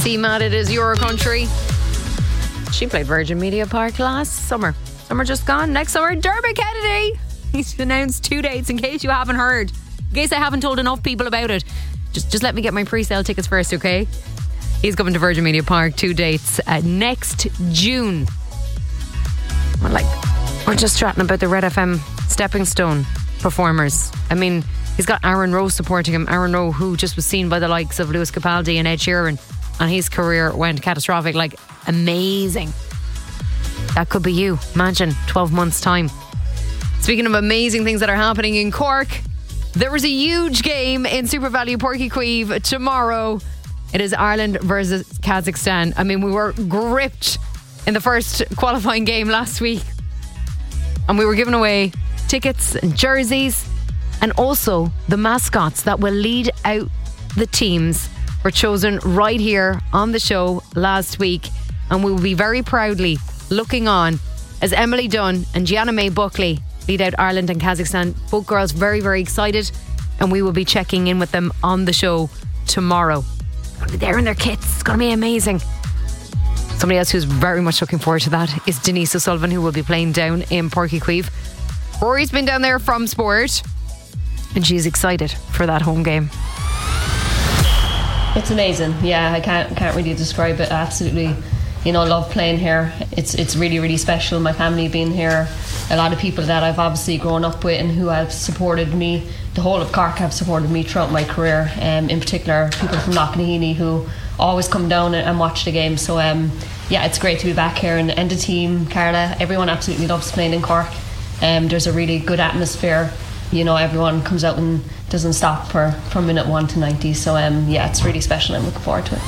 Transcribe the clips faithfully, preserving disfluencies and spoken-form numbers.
See, Matt, it is your country. She played Virgin Media Park last summer. Summer just gone. Next summer, Dermot Kennedy. He's announced two dates in case you haven't heard. In case I haven't told enough people about it. Just, just let me get my pre-sale tickets first, okay? He's coming to Virgin Media Park. Two dates uh, next June. Well, like, we're just chatting about the Red F M Stepping Stone performers. I mean, he's got Aaron Rowe supporting him. Aaron Rowe, who just was seen by the likes of Lewis Capaldi and Ed Sheeran, and his career went catastrophic. Like, amazing. That could be you. Imagine, twelve months' time. Speaking of amazing things that are happening in Cork, there was a huge game in Super Value Porky Queeve tomorrow. It is Ireland versus Kazakhstan. I mean, we were gripped in the first qualifying game last week. And we were giving away tickets and jerseys, and also the mascots that will lead out the teams were chosen right here on the show last week. And we will be very proudly looking on as Emily Dunn and Gianna May Buckley lead out Ireland and Kazakhstan. Both girls very, very excited, and we will be checking in with them on the show tomorrow. Going to be there in their kits. It's going to be amazing. Somebody else who's very much looking forward to that is Denise O'Sullivan, who will be playing down in Porky Queeve. Rory's been down there from sport, and she's excited for that home game. It's amazing. Yeah, I can't can't really describe it. I absolutely, you know, love playing here. It's it's really, really special. My family being here, a lot of people that I've obviously grown up with and who have supported me, the whole of Cork have supported me throughout my career. Um, in particular, people from Knocknaheeny who always come down and, and watch the game. So um, yeah, it's great to be back here, and, and the team, Carla, everyone absolutely loves playing in Cork. Um, there's a really good atmosphere. You know, everyone comes out and doesn't stop for, from minute one to ninety. So um, yeah, it's really special. I'm looking forward to it.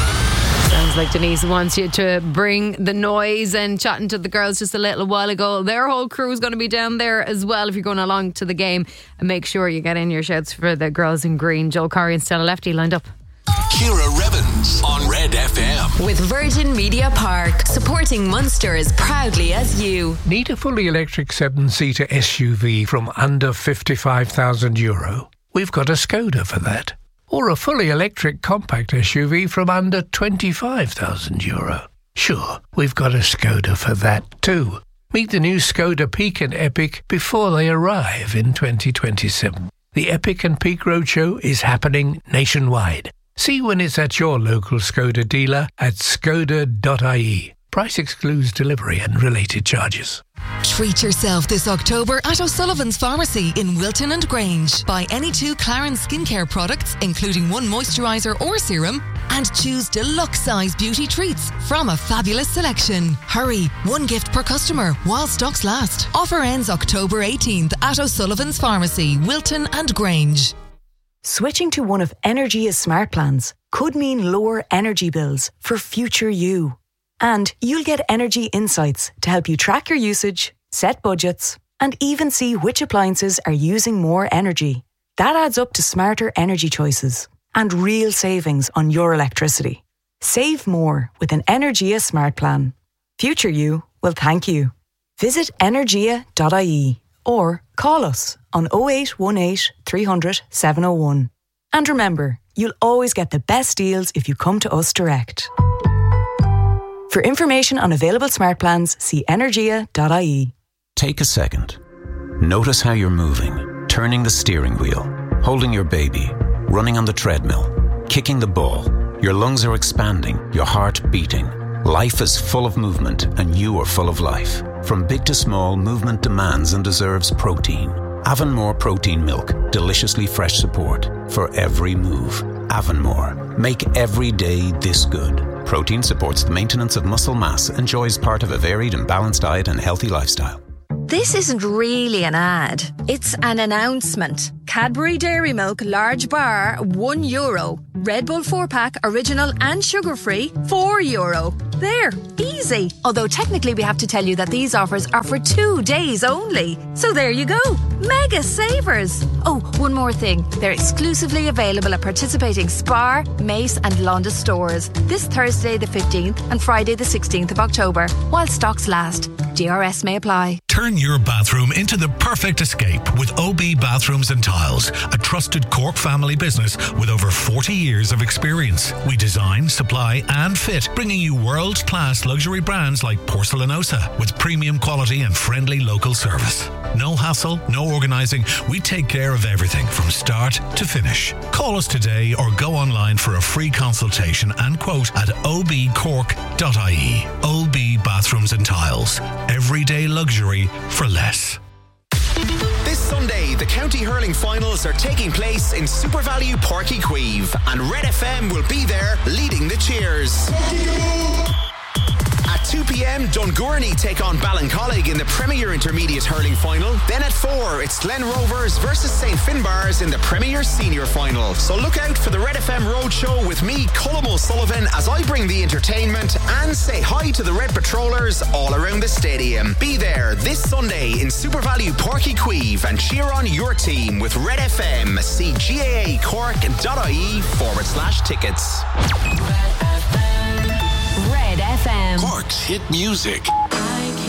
Sounds like Denise wants you to bring the noise. And chatting to the girls just a little while ago, their whole crew is going to be down there as well if you're going along to the game. And make sure you get in your shouts for the girls in green. Joel Corey and Stella Lefty lined up. Ciara Revens on Red F M. With Virgin Media Park, supporting Munster as proudly as you. Need a fully electric seven-seater S U V from under fifty-five thousand euro? We've got a Skoda for that. Or a fully electric compact S U V from under twenty-five thousand euro? Sure, we've got a Skoda for that too. Meet the new Skoda Peak and Epic before they arrive in twenty twenty-seven. The Epic and Peak Roadshow is happening nationwide. See when it's at your local Skoda dealer at skoda dot I E. Price excludes delivery and related charges. Treat yourself this October at O'Sullivan's Pharmacy in Wilton and Grange. Buy any two Clarins skincare products, including one moisturiser or serum, and choose deluxe size beauty treats from a fabulous selection. Hurry, one gift per customer while stocks last. Offer ends October eighteenth at O'Sullivan's Pharmacy, Wilton and Grange. Switching to one of Energia's smart plans could mean lower energy bills for future you. And you'll get energy insights to help you track your usage, set budgets, and even see which appliances are using more energy. That adds up to smarter energy choices and real savings on your electricity. Save more with an Energia smart plan. Future you will thank you. Visit energia dot I E or call us on oh eight one eight, three hundred, seven oh one. And remember, you'll always get the best deals if you come to us direct. For information on available smart plans, see energia dot I E. Take a second. Notice how you're moving, turning the steering wheel, holding your baby, running on the treadmill, kicking the ball. Your lungs are expanding, your heart beating. Life is full of movement, and you are full of life. From big to small, movement demands and deserves protein. Avonmore Protein Milk, deliciously fresh support for every move. Avonmore, make every day this good. Protein supports the maintenance of muscle mass, enjoys part of a varied and balanced diet and healthy lifestyle. This isn't really an ad. It's an announcement. Cadbury Dairy Milk Large Bar, one euro. Red Bull four pack, original and sugar-free, four euro. There, easy. Although technically we have to tell you that these offers are for two days only. So there you go. Mega savers! Oh, one more thing. They're exclusively available at participating Spar, Mace and Londis stores this Thursday the fifteenth and Friday the sixteenth of October, while stocks last. D R S may apply. Turn your bathroom into the perfect escape with O B Bathrooms and Tiles, a trusted Cork family business with over forty years of experience. We design, supply and fit, bringing you world-class luxury brands like Porcelanosa with premium quality and friendly local service. No hassle, no organising. We take care of everything from start to finish. Call us today or go online for a free consultation and quote at o b cork dot i e. O B Bathrooms and Tiles. Everyday luxury for less. This Sunday, the County Hurling Finals are taking place in Super Value Páirc Uí Chaoimh, and Red F M will be there leading the cheers. At two p.m, Dungurney take on Ballincollig in the Premier Intermediate Hurling Final. Then at four, it's Glen Rovers versus Saint Finbarrs in the Premier Senior Final. So look out for the Red F M Roadshow with me, Colm O'Sullivan, as I bring the entertainment and say hi to the Red Patrollers all around the stadium. Be there this Sunday in Super Value Páirc Uí Chaoimh and cheer on your team with Red F M. See gaacork.ie forward slash tickets. Red F M. Cork's hit music.